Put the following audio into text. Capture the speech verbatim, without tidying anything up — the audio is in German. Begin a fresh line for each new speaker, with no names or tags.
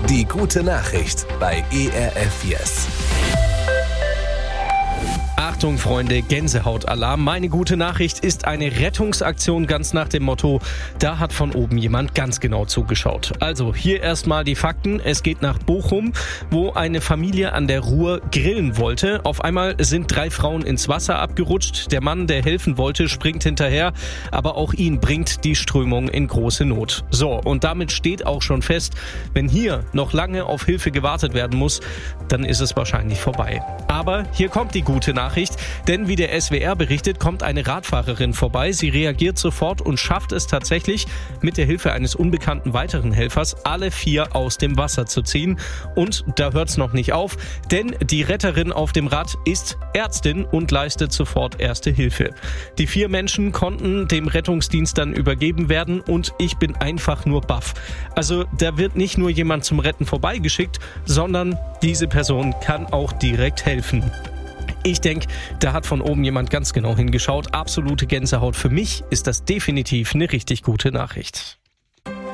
Die gute Nachricht bei E R F Yes.
Achtung Freunde, Gänsehautalarm. Meine gute Nachricht ist eine Rettungsaktion ganz nach dem Motto, da hat von oben jemand ganz genau zugeschaut. Also hier erstmal die Fakten. Es geht nach Bochum, wo eine Familie an der Ruhr grillen wollte. Auf einmal sind drei Frauen ins Wasser abgerutscht. Der Mann, der helfen wollte, springt hinterher, aber auch ihn bringt die Strömung in große Not. So, und damit steht auch schon fest, wenn hier noch lange auf Hilfe gewartet werden muss, dann ist es wahrscheinlich vorbei. Aber hier kommt die gute Nachricht. Denn wie der S W R berichtet, kommt eine Radfahrerin vorbei. Sie reagiert sofort und schafft es tatsächlich, mit der Hilfe eines unbekannten weiteren Helfers alle vier aus dem Wasser zu ziehen. Und da hört's noch nicht auf, denn die Retterin auf dem Rad ist Ärztin und leistet sofort erste Hilfe. Die vier Menschen konnten dem Rettungsdienst dann übergeben werden und ich bin einfach nur baff. Also da wird nicht nur jemand zum Retten vorbeigeschickt, sondern diese Person kann auch direkt helfen. Ich denke, da hat von oben jemand ganz genau hingeschaut. Absolute Gänsehaut. Für mich ist das definitiv eine richtig gute Nachricht.